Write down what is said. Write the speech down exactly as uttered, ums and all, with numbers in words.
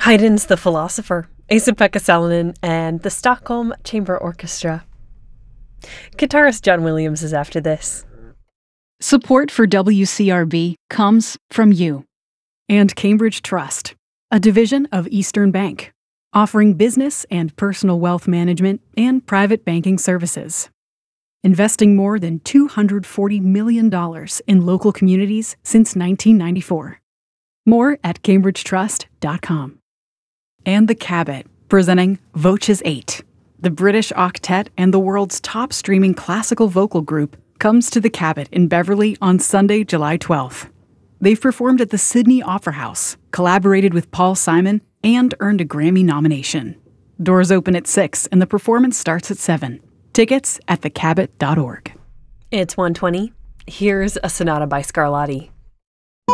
Haydn's The Philosopher, Esa-Pekka Salonen, and the Stockholm Chamber Orchestra. Guitarist John Williams is after this. Support for W C R B comes from you. And Cambridge Trust, a division of Eastern Bank, offering business and personal wealth management and private banking services. Investing more than two hundred forty million dollars in local communities since nineteen ninety-four. More at cambridge trust dot com. And the Cabot, presenting Voces eight. The British octet and the world's top streaming classical vocal group comes to the Cabot in Beverly on Sunday, July twelfth. They've performed at the Sydney Opera House, collaborated with Paul Simon, and earned a Grammy nomination. Doors open at six and the performance starts at seven. Tickets at the cabot dot org. It's one twenty. Here's a sonata by Scarlatti.